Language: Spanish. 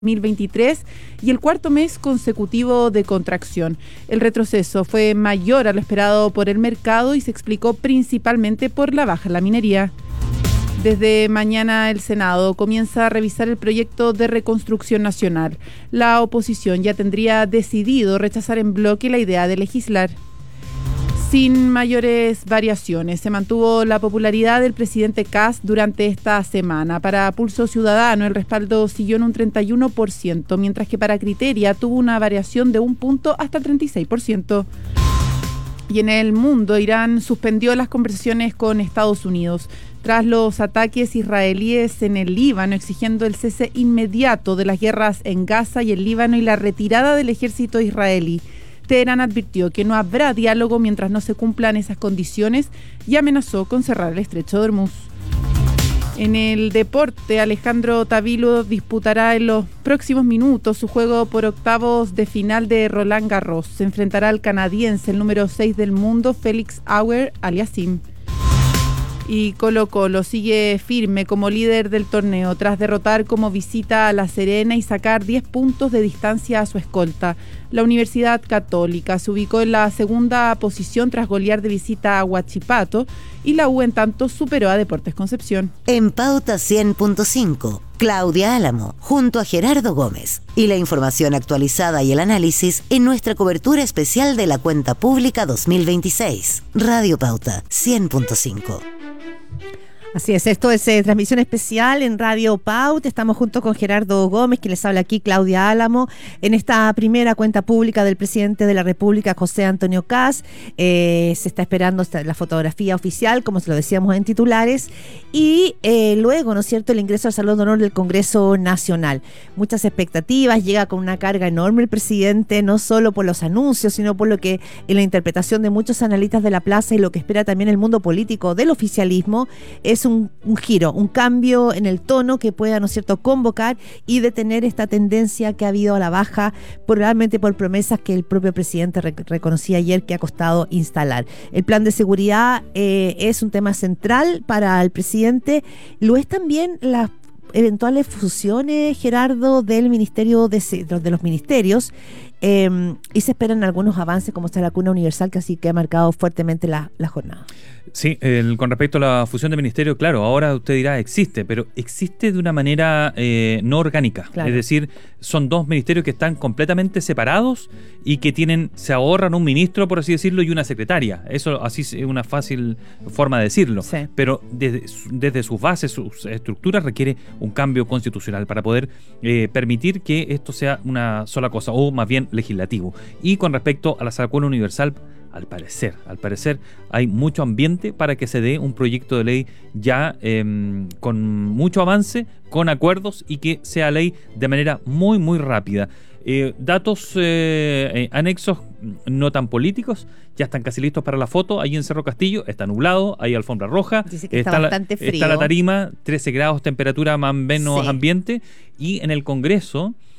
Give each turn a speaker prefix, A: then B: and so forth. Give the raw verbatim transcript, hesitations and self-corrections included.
A: dos mil veintitrés y el cuarto mes consecutivo de contracción. El retroceso fue mayor a lo esperado por el mercado y se explicó principalmente por la baja en la minería. Desde mañana el Senado comienza a revisar el proyecto de reconstrucción nacional. La oposición ya tendría decidido rechazar en bloque la idea de legislar. Sin mayores variaciones, se mantuvo la popularidad del presidente Kast durante esta semana. Para Pulso Ciudadano, el respaldo siguió en un treinta y uno por ciento, mientras que para Criteria tuvo una variación de un punto hasta el treinta y seis por ciento. Y en el mundo, Irán suspendió las conversaciones con Estados Unidos tras los ataques israelíes en el Líbano, exigiendo el cese inmediato de las guerras en Gaza y el Líbano y la retirada del ejército israelí. Teherán advirtió que no habrá diálogo mientras no se cumplan esas condiciones y amenazó con cerrar el estrecho de Hormuz. En el deporte, Alejandro Tavilo disputará en los próximos minutos su juego por octavos de final de Roland Garros. Se enfrentará al canadiense, el número seis del mundo, Félix Auger-Aliassime. Y Colo Colo sigue firme como líder del torneo tras derrotar como visita a La Serena y sacar diez puntos de distancia a su escolta. La Universidad Católica se ubicó en la segunda posición tras golear de visita a Huachipato y la U en tanto superó a Deportes Concepción.
B: En Pauta cien punto cinco, Claudia Álamo, junto a Gerardo Gómez. Y la información actualizada y el análisis en nuestra cobertura especial de la cuenta pública dos mil veintiséis. Radio Pauta cien punto cinco.
C: Así es, esto es eh, transmisión especial en Radio Pauta. Estamos junto con Gerardo Gómez, que les habla aquí, Claudia Álamo, en esta primera cuenta pública del presidente de la República, José Antonio Kast. Eh, se está esperando la fotografía oficial, como se lo decíamos en titulares, y eh, luego, ¿no es cierto?, el ingreso al Salón de Honor del Congreso Nacional. Muchas expectativas, llega con una carga enorme el presidente, no solo por los anuncios, sino por lo que en la interpretación de muchos analistas de la plaza y lo que espera también el mundo político del oficialismo es Un, un giro, un cambio en el tono que pueda, ¿no es cierto?, convocar y detener esta tendencia que ha habido a la baja, probablemente por promesas que el propio presidente rec- reconocía ayer que ha costado instalar. El plan de seguridad eh, es un tema central para el presidente, lo es también las eventuales fusiones, Gerardo, del ministerio de, de los ministerios, eh, y se esperan algunos avances como está la cuna universal, que así que ha marcado fuertemente la, la jornada.
D: Sí, el, con respecto a la fusión de ministerio, claro, ahora usted dirá existe, pero existe de una manera eh, no orgánica. Claro. Es decir, son dos ministerios que están completamente separados y que tienen, se ahorran un ministro, por así decirlo, y una secretaria. Eso así es una fácil forma de decirlo. Sí. Pero desde, desde sus bases, sus estructuras, requiere un cambio constitucional para poder eh, permitir que esto sea una sola cosa, o más bien legislativo. Y con respecto a la Sala Universal, Al parecer, al parecer hay mucho ambiente para que se dé un proyecto de ley ya eh, con mucho avance, con acuerdos y que sea ley de manera muy, muy rápida. Eh, datos eh, eh, anexos no tan políticos, ya están casi listos para la foto. Ahí en Cerro Castillo está nublado, hay alfombra roja,
C: Dice que
D: está,
C: está bastante
D: la,
C: frío.
D: Está la tarima, trece grados temperatura más o menos
C: sí.
D: ambiente, y en el Congreso